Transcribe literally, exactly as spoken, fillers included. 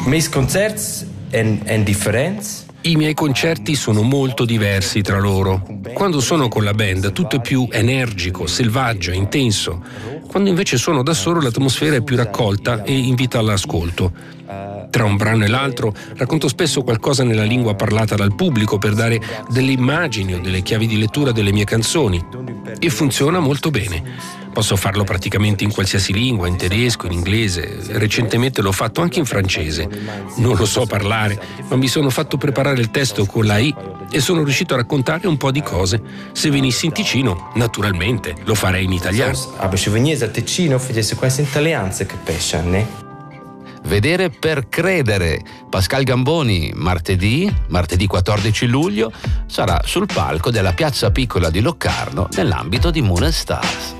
Meus concerts en, en differenz. I miei concerti sono molto diversi tra loro. Quando sono con la band tutto è più energico, selvaggio, intenso. Quando invece sono da solo l'atmosfera è più raccolta e invita all'ascolto. Tra un brano e l'altro racconto spesso qualcosa nella lingua parlata dal pubblico per dare delle immagini o delle chiavi di lettura delle mie canzoni. E funziona molto bene. Posso farlo praticamente in qualsiasi lingua, in tedesco, in inglese. Recentemente l'ho fatto anche in francese. Non lo so parlare, ma mi sono fatto preparare il testo con la I e sono riuscito a raccontare un po' di cose. Se venissi in Ticino, naturalmente, lo farei in italiano. Aber se venissi a Ticino, facessi queste italianze che pescia, ne? Vedere per credere. Pascal Gamboni martedì, martedì quattordici luglio, sarà sul palco della Piazza Piccola di Locarno nell'ambito di Moon and Stars.